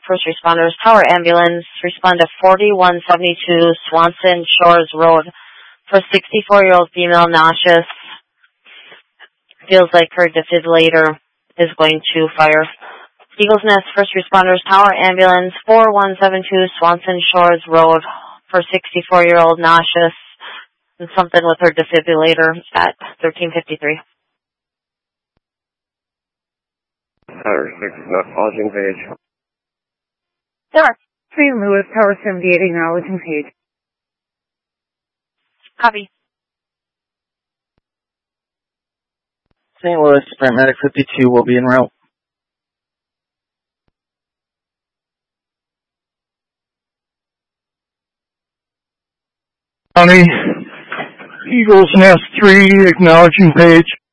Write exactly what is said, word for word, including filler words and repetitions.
First Responders Tower Ambulance. Respond to forty-one seventy-two Swanson Shores Road for sixty-four-year-old female nauseous. Feels like her defibrillator is going to fire. Eagles Nest First Responders Tower Ambulance, four one seven two Swanson Shores Road for sixty-four-year-old nauseous and something with her defibrillator at thirteen fifty-three. Tower six, acknowledging page. There. Saint Louis, Tower seventy-eight, acknowledging page. Copy. Saint Louis, paramedic fifty-two will be en route. County, Eagles Nest three, acknowledging page.